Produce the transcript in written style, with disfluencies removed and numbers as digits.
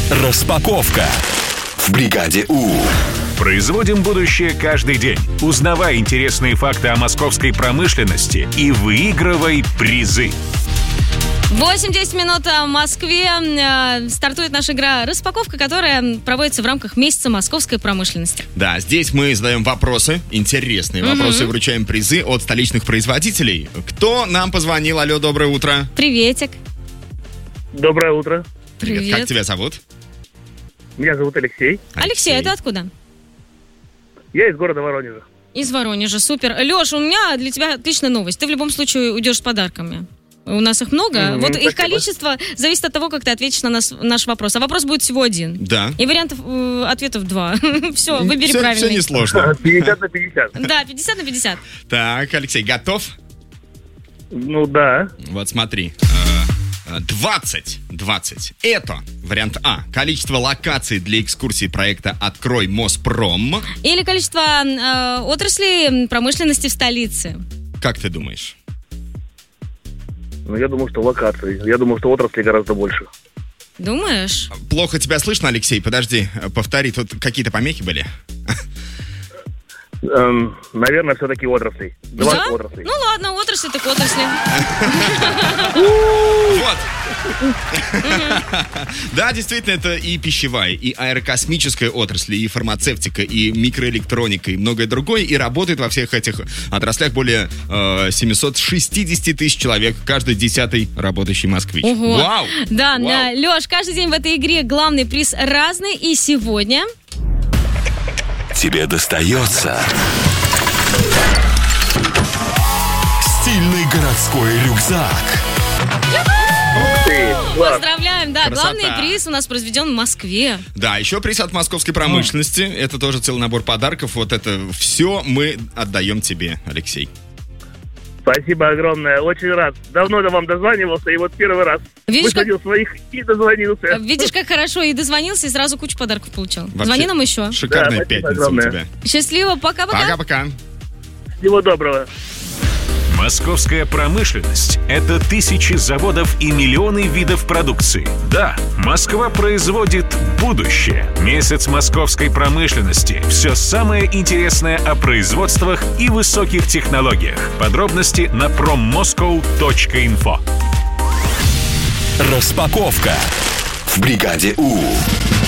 Распаковка в бригаде У. Производим будущее каждый день. Узнавай интересные факты о московской промышленности и выигрывай призы. 8-10 минут в Москве. Стартует наша игра «Распаковка», которая проводится в рамках месяца московской промышленности. Да, здесь мы задаем вопросы, интересные вопросы, вручаем призы от столичных производителей. Кто нам позвонил? Алло, доброе утро. Приветик. Доброе утро. Привет. Как тебя зовут? Меня зовут Алексей. Алексей, это откуда? Я из города Воронежа. Из Воронежа, супер. Леш, у меня для тебя отличная новость. Ты в любом случае уйдешь с подарками. У нас их много. Вот спасибо. их количество зависит от того, как ты ответишь на наш вопрос. А вопрос будет всего один. Да. И вариантов ответов 2. Все, выбери правильный. Все несложно. 50 на 50. Да, 50 на 50. Так, Алексей, готов? Ну да. Вот смотри. 20. Это вариант А. Количество локаций для экскурсии проекта «Открой Моспром». Или количество отраслей промышленности в столице. Как ты думаешь? Ну, я думаю, что локации. Я думаю, что отрасли гораздо больше. Думаешь? Плохо тебя слышно, Алексей. Подожди, повтори. Тут какие-то помехи были? Наверное, все-таки отрасли. Два Да? отрасли. Ну ладно, отрасли так отрасли. Вот. Да, действительно, это и пищевая, и аэрокосмическая отрасли, и фармацевтика, и микроэлектроника, и многое другое. И работает во всех этих отраслях более 760 тысяч человек, каждый 10-й работающий москвич. Ого. Вау! Да, Вау. Леш, каждый день в этой игре главный приз разный. И сегодня... Тебе достается стильный городской рюкзак. Поздравляем, да, Красота. главный приз у нас произведен в Москве. Да, еще приз от московской промышленности. Это тоже целый набор подарков. Вот это все мы отдаем тебе, Алексей. Спасибо огромное. Очень рад. Давно до вам дозванивался, и вот первый раз Видишь, высадил своих и дозвонился. Видишь, как хорошо, и дозвонился, и сразу кучу подарков получил. Вообще Звони нам еще. Шикарная Да, спасибо пятница у огромное. тебя. Счастливо, пока-пока. Пока-пока. Всего доброго. Московская промышленность – это тысячи заводов и миллионы видов продукции. Да, Москва производит будущее. Месяц московской промышленности. Все самое интересное о производствах и высоких технологиях. Подробности на prommoscow.info. Распаковка в бригаде У.